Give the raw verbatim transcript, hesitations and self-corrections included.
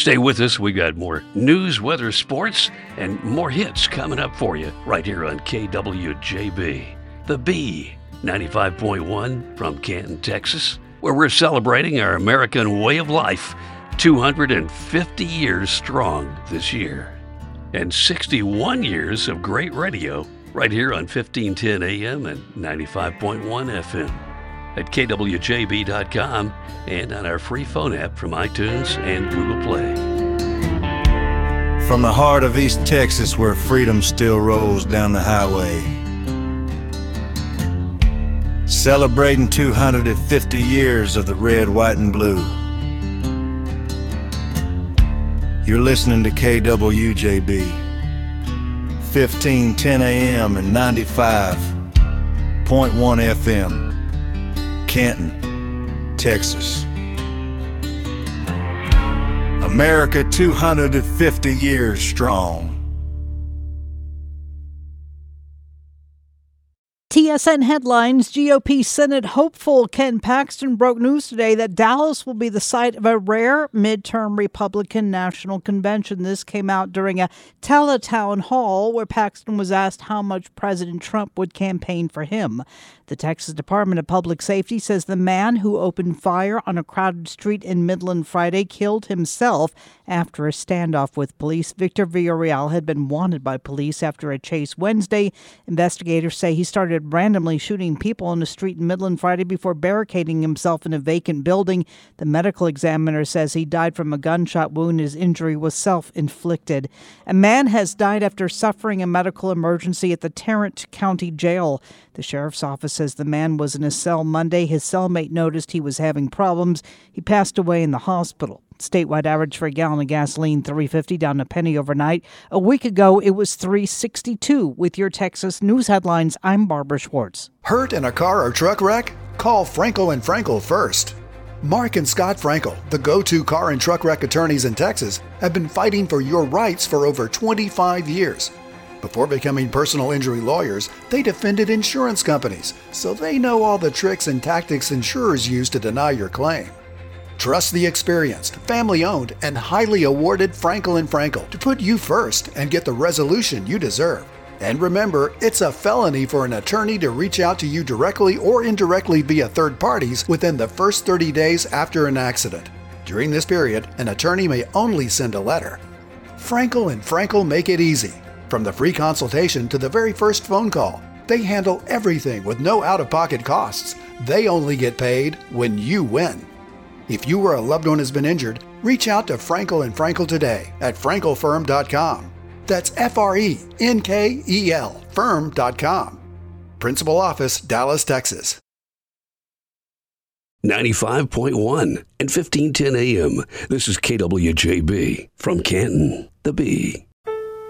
Stay with us. We got more news, weather, sports, and more hits coming up for you right here on K W J B. The B, ninety-five point one from Canton, Texas, where we're celebrating our American way of life, two hundred fifty years strong this year. And sixty-one years of great radio right here on fifteen ten A M and ninety-five point one F M. At K W J B dot com and on our free phone app from iTunes and Google Play. From the heart of East Texas, where freedom still rolls down the highway, celebrating two hundred fifty years of the red, white, and blue. You're listening to K W J B, fifteen ten A M and ninety-five point one F M. Canton, Texas. America two hundred fifty years strong. T S N headlines. G O P Senate hopeful Ken Paxton broke news today that Dallas will be the site of a rare midterm Republican National Convention. This came out during a teletown hall where Paxton was asked how much President Trump would campaign for him. The Texas Department of Public Safety says the man who opened fire on a crowded street in Midland Friday killed himself after a standoff with police. Victor Villarreal had been wanted by police after a chase Wednesday. Investigators say he started randomly shooting people on the street in Midland Friday before barricading himself in a vacant building. The medical examiner says he died from a gunshot wound. His injury was self-inflicted. A man has died after suffering a medical emergency at the Tarrant County Jail. The sheriff's office says the man was in his cell Monday. His cellmate noticed he was having problems. He passed away in the hospital. Statewide average for a gallon of gasoline, three fifty, down a penny overnight. A week ago, it was three sixty-two. With your Texas news headlines, I'm Barbara Schwartz. Hurt in a car or truck wreck? Call Frankel and Frankel first. Mark and Scott Frankel, the go-to car and truck wreck attorneys in Texas, have been fighting for your rights for over twenty-five years. Before becoming personal injury lawyers, they defended insurance companies, so they know all the tricks and tactics insurers use to deny your claim. Trust the experienced, family-owned, and highly awarded Frankel and Frankel to put you first and get the resolution you deserve. And remember, it's a felony for an attorney to reach out to you directly or indirectly via third parties within the first thirty days after an accident. During this period, an attorney may only send a letter. Frankel and Frankel make it easy. From the free consultation to the very first phone call, they handle everything with no out-of-pocket costs. They only get paid when you win. If you or a loved one has been injured, reach out to Frankel and Frankel today at frankel firm dot com. That's F R E N K E L firm dot com. Principal Office, Dallas, Texas. ninety-five point one and fifteen ten A M. This is K W J B from Canton, the B.